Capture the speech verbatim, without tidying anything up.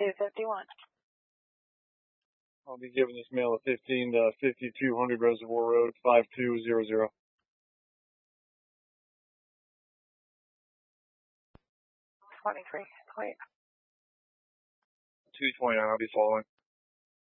two fifty-one. I'll be giving this mail at fifteen to fifty-two hundred Reservoir Road, five two zero zero. twenty-three, wait. two twenty-nine, I'll be following.